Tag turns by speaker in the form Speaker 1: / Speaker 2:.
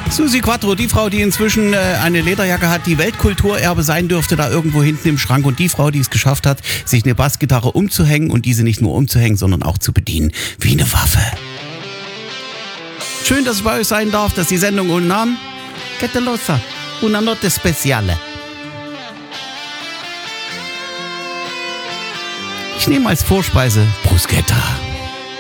Speaker 1: Susi Quattro, die Frau, die inzwischen eine Lederjacke hat, die Weltkulturerbe sein dürfte, da irgendwo hinten im Schrank. Und die Frau, die es geschafft hat, sich eine Bassgitarre umzuhängen und diese nicht nur umzuhängen, sondern auch zu bedienen. Wie eine Waffe. Schön, dass ich bei euch sein darf, dass die Sendung ohne Namen. Che lo sa, una notte speciale. Ich nehme als Vorspeise Bruschetta.